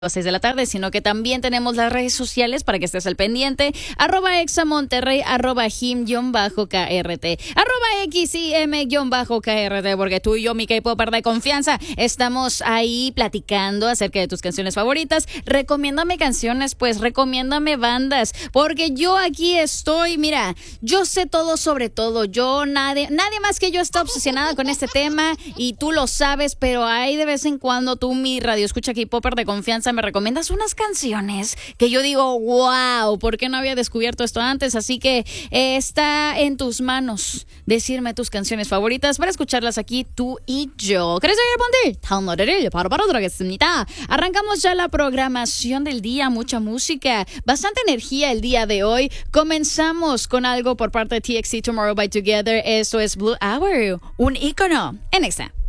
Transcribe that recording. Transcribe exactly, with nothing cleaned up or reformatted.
las seis de la tarde, sino que también tenemos las redes sociales para que estés al pendiente. Arroba Exa Monterrey, arroba Jim-K R T, arroba X I M-K R T, porque tú y yo, mi K-Popper de confianza, estamos ahí platicando acerca de tus canciones favoritas. Recomiéndame canciones, pues, recomiéndame bandas, porque yo aquí estoy, mira, yo sé todo sobre todo. Yo, nadie, nadie más que yo está obsesionada con este tema y tú lo sabes, pero hay de vez en cuando tú, mi radio escucha K-Popper de confianza, me recomiendas unas canciones que yo digo, wow, ¿por qué no había descubierto esto antes? Así que eh, está en tus manos decirme tus canciones favoritas para escucharlas aquí tú y yo. ¿Quieres oír Ponte? Para para otra que Arrancamos ya la programación del día, mucha música, bastante energía el día de hoy. Comenzamos con algo por parte de T X T, Tomorrow by Together. Esto es Blue Hour, un ícono en Exa.